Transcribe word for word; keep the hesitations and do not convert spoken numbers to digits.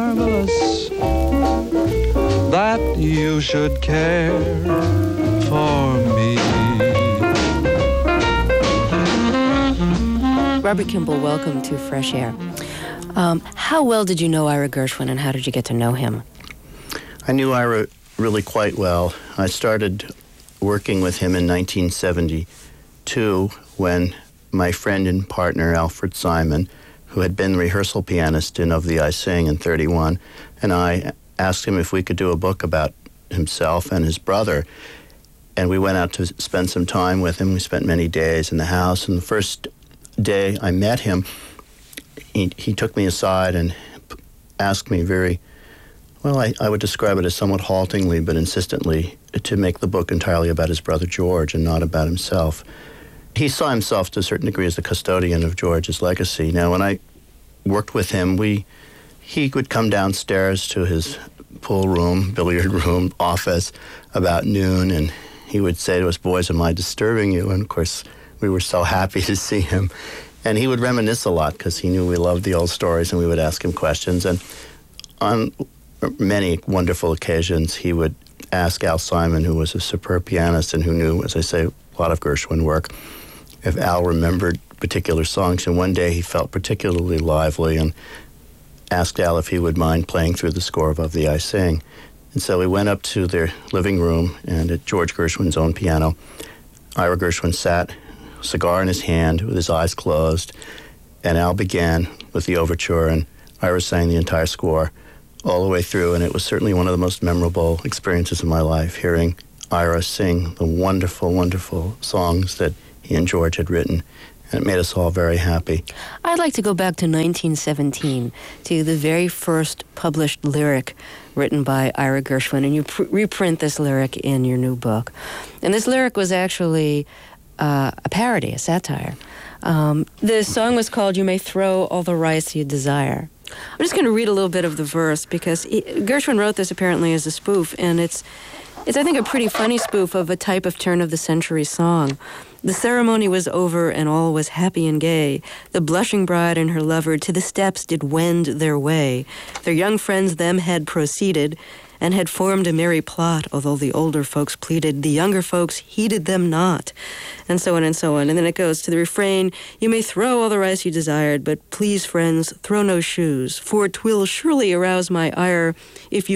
marvelous that you should care for me. Robert Kimball, welcome to Fresh Air. Um, how well did you know Ira Gershwin, and how did you get to know him? I knew Ira really quite well. I started working with him in nineteen seventy-two when my friend and partner, Alfred Simon, who had been rehearsal pianist in Of Thee I Sing in thirty-one, and I asked him if we could do a book about himself and his brother. And we went out to spend some time with him. We spent many days in the house, and the first day I met him, he, he took me aside and asked me very, well, I, I would describe it as somewhat haltingly but insistently, to make the book entirely about his brother George and not about himself. He saw himself to a certain degree as the custodian of George's legacy. Now, when I worked with him, we he would come downstairs to his pool room, billiard room, office about noon, and he would say to us, "Boys, am I disturbing you?" And, of course, we were so happy to see him. And he would reminisce a lot because he knew we loved the old stories, and we would ask him questions. And on many wonderful occasions, he would ask Al Simon, who was a superb pianist and who knew, as I say, a lot of Gershwin work, if Al remembered particular songs. And one day he felt particularly lively and asked Al if he would mind playing through the score of Of Thee I Sing. And so we went up to their living room, and at George Gershwin's own piano, Ira Gershwin sat, cigar in his hand, with his eyes closed, and Al began with the overture, and Ira sang the entire score all the way through, and it was certainly one of the most memorable experiences of my life, hearing Ira sing the wonderful, wonderful songs that he and George had written, and it made us all very happy. I'd like to go back to nineteen seventeen, to the very first published lyric written by Ira Gershwin, and you pr- reprint this lyric in your new book. And this lyric was actually uh, a parody, a satire. Um, the song was called "You May Throw All the Rice You Desire." I'm just going to read a little bit of the verse, because he, Gershwin wrote this apparently as a spoof, and it's, it's I think, a pretty funny spoof of a type of turn-of-the-century song. The ceremony was over, and all was happy and gay. The blushing bride and her lover to the steps did wend their way. Their young friends them had proceeded, and had formed a merry plot, although the older folks pleaded, the younger folks heeded them not, and so on and so on. And then it goes to the refrain, "You may throw all the rice you desired, but please, friends, throw no shoes, for 'twill surely arouse my ire if you